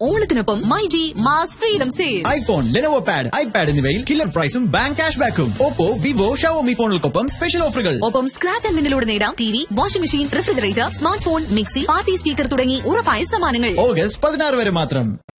ഓണത്തിനൊപ്പം myG mass freedom sale. IPhone, Lenovo pad, iPad എന്നിവയിൽ killer പ്രൈസും bank cash ബാക്കും. Oppo, Vivo, Xiaomi ഫോണുകൾക്കൊപ്പം special ഓഫറുകൾ. ഒപ്പം സ്ക്രാച്ച് ആൻഡ് വിന്നിലൂടെ നേടാം TV, washing machine, refrigerator, smart phone, mixie, party speaker തുടങ്ങി ഉറപ്പായ സമ്മാനങ്ങൾ. ഓഗസ്റ്റ് 16 വരെ മാത്രം.